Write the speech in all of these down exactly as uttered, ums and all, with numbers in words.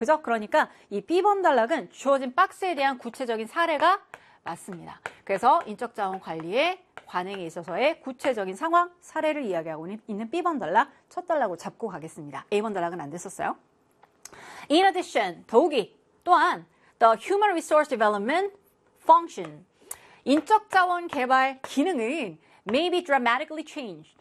그죠? 그러니까 이 B번 단락은 주어진 박스에 대한 구체적인 사례가 맞습니다. 그래서 인적 자원 관리의 관행에 있어서의 구체적인 상황, 사례를 이야기하고 있는 B번 단락, 첫 단락으로 잡고 가겠습니다. A번 단락은 안 됐었어요. In addition, 더욱이 또한 the human resource development function, 인적 자원 개발 기능은 may be dramatically changed.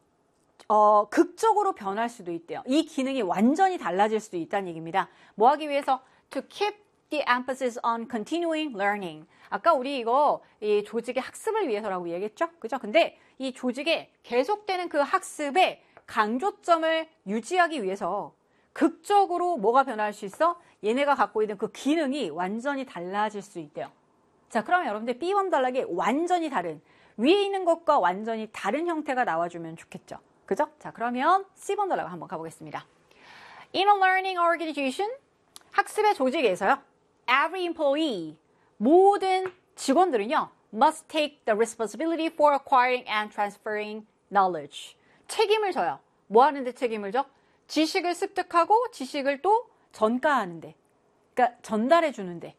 어, 극적으로 변할 수도 있대요. 이 기능이 완전히 달라질 수도 있다는 얘기입니다. 뭐 하기 위해서? To keep the emphasis on continuing learning. 아까 우리 이거 이 조직의 학습을 위해서라고 얘기했죠? 그죠? 근데 이 조직의 계속되는 그 학습의 강조점을 유지하기 위해서 극적으로 뭐가 변할 수 있어? 얘네가 갖고 있는 그 기능이 완전히 달라질 수 있대요. 자, 그러면 여러분들 B번 단락에 완전히 다른, 위에 있는 것과 완전히 다른 형태가 나와주면 좋겠죠. 그죠? 자, 그러면 C번 단락 한번 가보겠습니다. In a learning organization, 학습의 조직에서요. Every employee, 모든 직원들은요. must take the responsibility for acquiring and transferring knowledge. 책임을 져요. 뭐 하는데 책임을 져? 지식을 습득하고 지식을 또 전가하는데. 그러니까 전달해 주는데.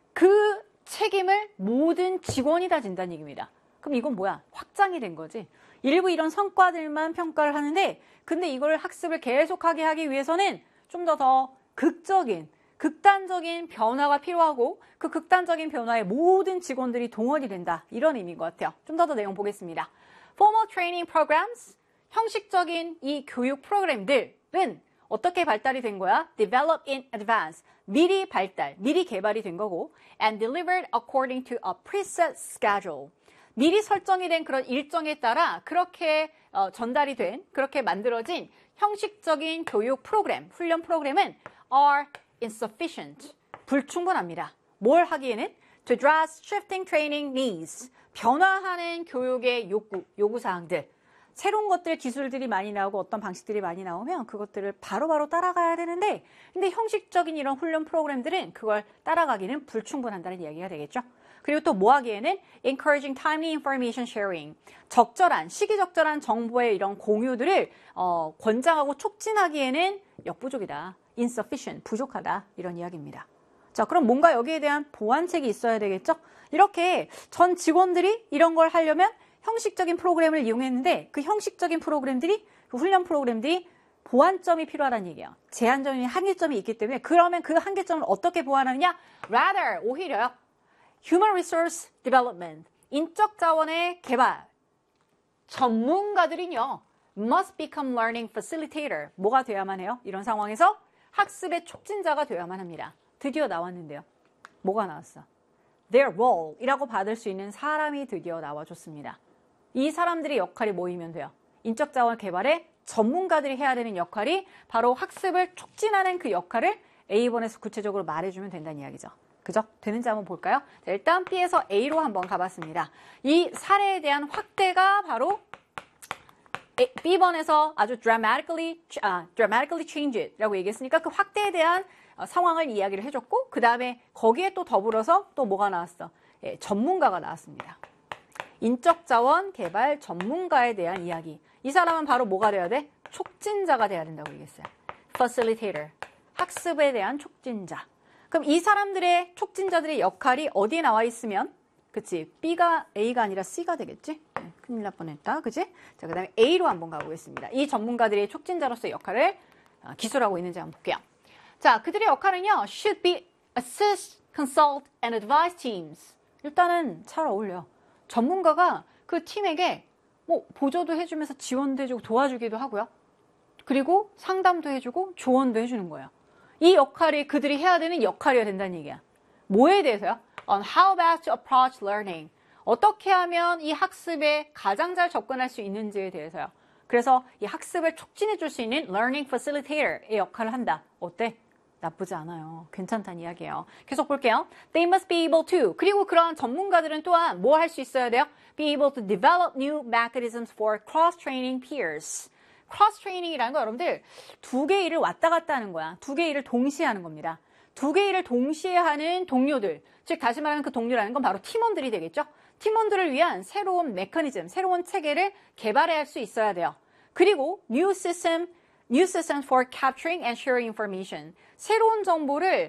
그 책임을 모든 직원이 다 진다는 얘기입니다. 그럼 이건 뭐야? 확장이 된 거지. 일부 이런 성과들만 평가를 하는데 근데 이걸 학습을 계속하게 하기 위해서는 좀 더 더 극적인, 극단적인 변화가 필요하고 그 극단적인 변화에 모든 직원들이 동원이 된다. 이런 의미인 것 같아요. 좀 더 더 내용 보겠습니다. Formal training programs, 형식적인 이 교육 프로그램들은 어떻게 발달이 된 거야? Develop in advance, 미리 발달, 미리 개발이 된 거고 and delivered according to a preset schedule. 미리 설정이 된 그런 일정에 따라 그렇게 어, 전달이 된, 그렇게 만들어진 형식적인 교육 프로그램, 훈련 프로그램은 are insufficient, 불충분합니다. 뭘 하기에는? To address shifting training needs, 변화하는 교육의 요구, 요구사항들. 새로운 것들, 기술들이 많이 나오고 어떤 방식들이 많이 나오면 그것들을 바로바로 따라가야 되는데 근데 형식적인 이런 훈련 프로그램들은 그걸 따라가기는 불충분한다는 이야기가 되겠죠. 그리고 또 뭐 하기에는 encouraging timely information sharing, 적절한, 시기적절한 정보의 이런 공유들을 어, 권장하고 촉진하기에는 역부족이다. insufficient, 부족하다. 이런 이야기입니다. 자, 그럼 뭔가 여기에 대한 보완책이 있어야 되겠죠? 이렇게 전 직원들이 이런 걸 하려면 형식적인 프로그램을 이용했는데 그 형식적인 프로그램들이, 그 훈련 프로그램들이 보완점이 필요하다는 얘기예요. 제한점이, 한계점이 있기 때문에 그러면 그 한계점을 어떻게 보완하느냐? Rather, 오히려 Human Resource Development, 인적 자원의 개발, 전문가들은요, must become learning facilitator, 뭐가 돼야만 해요? 이런 상황에서 학습의 촉진자가 돼야만 합니다. 드디어 나왔는데요. 뭐가 나왔어? Their role 이라고 받을 수 있는 사람이 드디어 나와줬습니다. 이 사람들의 역할이 뭐이면 돼요? 인적 자원 개발에 전문가들이 해야 되는 역할이 바로 학습을 촉진하는 그 역할을 A번에서 구체적으로 말해주면 된다는 이야기죠. 그죠? 되는지 한번 볼까요? 자, 일단 B에서 A로 한번 가봤습니다. 이 사례에 대한 확대가 바로 B번에서 아주 dramatically, 아, dramatically change it 라고 얘기했으니까 그 확대에 대한 어, 상황을 이야기를 해줬고 그 다음에 거기에 또 더불어서 또 뭐가 나왔어? 예, 전문가가 나왔습니다. 인적 자원 개발 전문가에 대한 이야기. 이 사람은 바로 뭐가 돼야 돼? 촉진자가 돼야 된다고 얘기했어요. facilitator, 학습에 대한 촉진자. 그럼 이 사람들의 촉진자들의 역할이 어디에 나와 있으면, 그치? B가 A가 아니라 C가 되겠지? 네, 큰일 날 뻔했다, 그치? 자, 그 다음에 A로 한번 가보겠습니다. 이 전문가들의 촉진자로서의 역할을 어, 기술하고 있는지 한번 볼게요. 자, 그들의 역할은요, should be assist, consult, and advise teams. 일단은 잘 어울려. 전문가가 그 팀에게 뭐 보조도 해주면서 지원도 해주고 도와주기도 하고요. 그리고 상담도 해주고 조언도 해주는 거예요. 이 역할이 그들이 해야 되는 역할이어야 된다는 얘기야. 뭐에 대해서요? On how best to approach learning. 어떻게 하면 이 학습에 가장 잘 접근할 수 있는지에 대해서요. 그래서 이 학습을 촉진해 줄 수 있는 learning facilitator의 역할을 한다. 어때? 나쁘지 않아요. 괜찮다는 이야기예요. 계속 볼게요. They must be able to. 그리고 그런 전문가들은 또한 뭐 할 수 있어야 돼요? Be able to develop new mechanisms for cross-training peers. 크로스-트레이닝이라는 거 여러분들 두 개 일을 왔다 갔다 하는 거야. 두 개 일을 동시에 하는 겁니다. 두 개 일을 동시에 하는 동료들, 즉 다시 말하면 그 동료라는 건 바로 팀원들이 되겠죠. 팀원들을 위한 새로운 메커니즘, 새로운 체계를 개발해야 할 수 있어야 돼요. 그리고 new system, New systems for capturing and sharing information. 새로운 정보를